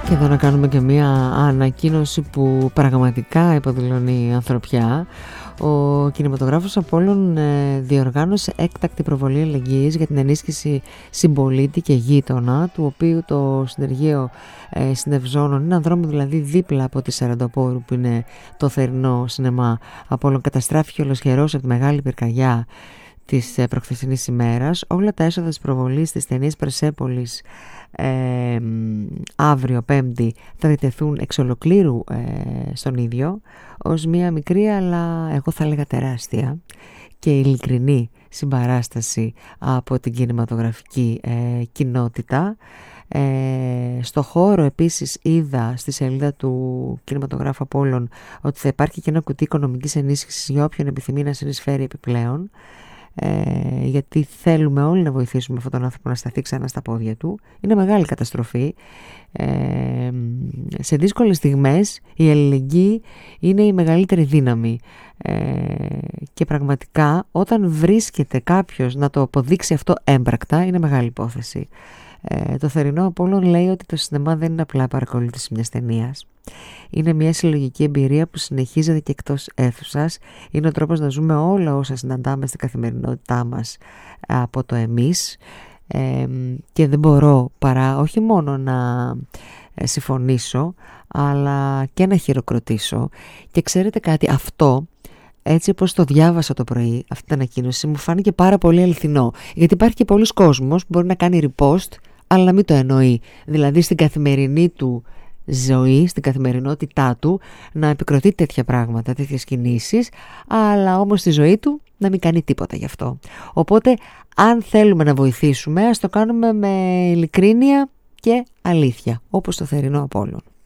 Και εδώ να κάνουμε και μία ανακοίνωση που πραγματικά υποδηλώνει ανθρωπιά. Ο κινηματογράφος Απόλλων διοργάνωσε έκτακτη προβολή αλληλεγγύης για την ενίσχυση συμπολίτη και γείτονα, του οποίου το συνεργείο Συνευζώνων είναι ανδρόμου, δηλαδή δίπλα από τη Σαραντοπόρου που είναι το θερινό σινεμά Απόλλων. Καταστράφηκε ολοσχερός από τη μεγάλη πυρκαγιά της προχθεσινής ημέρας. Όλα τα έσοδα της προβολής της ταινίας Περσέπολης αύριο Πέμπτη θα διτεθούν εξ ολοκλήρου στον ίδιο, ως μια μικρή αλλά εγώ θα έλεγα τεράστια και ειλικρινή συμπαράσταση από την κινηματογραφική κοινότητα. Στο χώρο επίσης είδα στη σελίδα του κινηματογράφου Απόλλων ότι θα υπάρχει και ένα κουτί οικονομικής ενίσχυσης για όποιον επιθυμεί να συνεισφέρει επιπλέον, γιατί θέλουμε όλοι να βοηθήσουμε αυτόν τον άνθρωπο να σταθεί ξανά στα πόδια του. Είναι μεγάλη καταστροφή. Σε δύσκολες στιγμές η αλληλεγγύη είναι η μεγαλύτερη δύναμη, και πραγματικά όταν βρίσκεται κάποιος να το αποδείξει αυτό έμπρακτα είναι μεγάλη υπόθεση. Το θερινό Απόλλων λέει ότι το σινεμά δεν είναι απλά παρακολούθηση μιας ταινίας. Είναι μια συλλογική εμπειρία που συνεχίζεται και εκτός αίθουσας. Είναι ο τρόπος να ζούμε όλα όσα συναντάμε στην καθημερινότητά μας από το εμείς, και δεν μπορώ παρά όχι μόνο να συμφωνήσω αλλά και να χειροκροτήσω. Και ξέρετε κάτι, αυτό έτσι όπως το διάβασα το πρωί, αυτή την ανακοίνωση, μου φάνηκε πάρα πολύ αληθινό, γιατί υπάρχει και πολλοί κόσμος που μπορεί να κάνει repost αλλά να μην το εννοεί, δηλαδή στην καθημερινή του ζωή, στην καθημερινότητά του να επικροτεί τέτοια πράγματα, τέτοιες κινήσεις, αλλά όμως στη ζωή του να μην κάνει τίποτα γι' αυτό. Οπότε αν θέλουμε να βοηθήσουμε, ας το κάνουμε με ειλικρίνεια και αλήθεια, όπως το θερινό Απόλλων.